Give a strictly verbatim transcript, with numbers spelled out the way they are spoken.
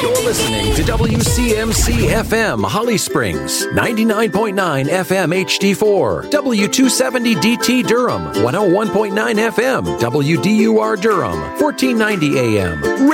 You're listening to W C M C F M Holly Springs, ninety-nine point nine F M H D four, W two seventy D T Durham, one oh one point nine F M, W D U R Durham, fourteen ninety A M.